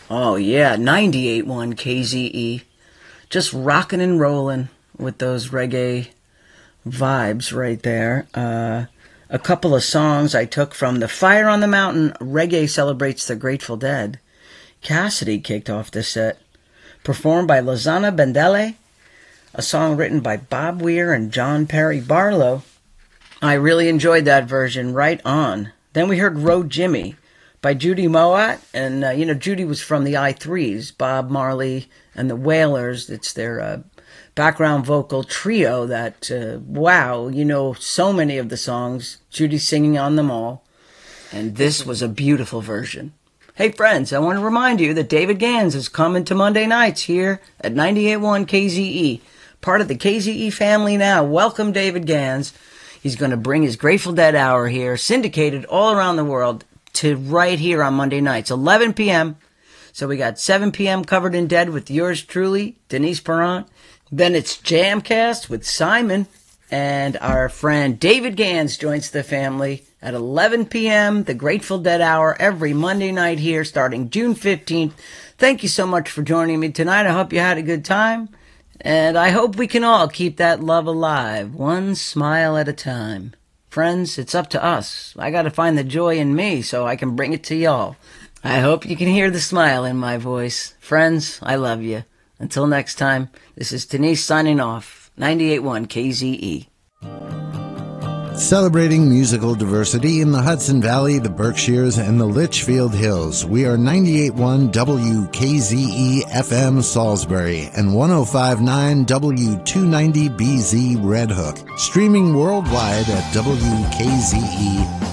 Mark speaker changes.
Speaker 1: Oh, yeah, 98.1 KZE. Just rocking and rolling with those reggae vibes right there. A couple of songs I took from the Fire on the Mountain Reggae Celebrates the Grateful Dead. Cassidy kicked off the set, performed by Lozana Bendele, a song written by Bob Weir and John Perry Barlow. I really enjoyed that version, right on. Then we heard Road Jimmy by Judy Mowatt, and Judy was from the I3s, Bob Marley and the Wailers. It's their background vocal trio that, so many of the songs. Judy's singing on them all, and this was a beautiful version. Hey friends, I want to remind you that David Gans is coming to Monday nights here at 98.1 KZE, part of the KZE family now. Welcome, David Gans. He's going to bring his Grateful Dead hour here, syndicated all around the world, to right here on Monday nights, 11 p.m. So we got 7 p.m. covered in Dead with yours truly, Denise Perrant. Then it's Jamcast with Simon, and our friend David Gans joins the family at 11 p.m., the Grateful Dead hour, every Monday night here, starting June 15th. Thank you so much for joining me tonight. I hope you had a good time, and I hope we can all keep that love alive, one smile at a time. Friends, it's up to us. I got to find the joy in me so I can bring it to y'all. I hope you can hear the smile in my voice. Friends, I love you. Until next time, this is Denise signing off, 98.1 KZE.
Speaker 2: Celebrating musical diversity in the Hudson Valley, the Berkshires, and the Litchfield Hills. We are 98.1 WKZE FM Salisbury and 105.9 W290BZ Red Hook. Streaming worldwide at WKZE